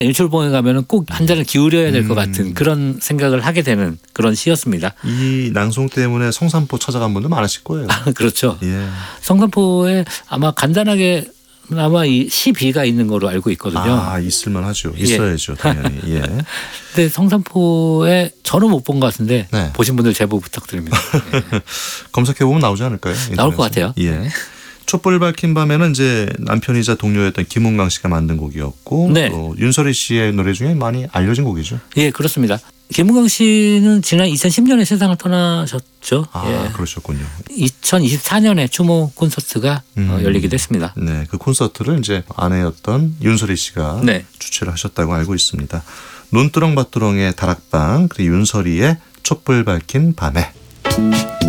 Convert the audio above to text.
일출봉에 가면은 꼭 한 잔을 기울여야 될 것 같은 그런 생각을 하게 되는 그런 시였습니다. 이 낭송 때문에 성산포 찾아간 분들 많으실 거예요. 그렇죠. 예. 성산포에 아마 간단하게 아마 이 시비가 있는 거로 알고 있거든요. 아, 있을만 하죠. 있어야죠. 당연히. 예. 근데 성산포에 저는 못 본 것 같은데 네. 보신 분들 제보 부탁드립니다. 예. 검색해보면 나오지 않을까요? 나올 것 같아요. 예. 네. 촛불 밝힌 밤에는 이제 남편이자 동료였던 김은강 씨가 만든 곡이었고 네. 또 윤설이 씨의 노래 중에 많이 알려진 곡이죠. 예, 그렇습니다. 김은강 씨는 지난 2010년에 세상을 떠나셨죠. 아, 예. 그러셨군요. 2024년에 추모 콘서트가 열리기도 했습니다. 네, 그 콘서트를 이제 아내였던 윤설이 씨가 네. 주최를 하셨다고 알고 있습니다. 논두렁 밭두렁의 다락방 그리고 윤설이의 촛불 밝힌 밤에.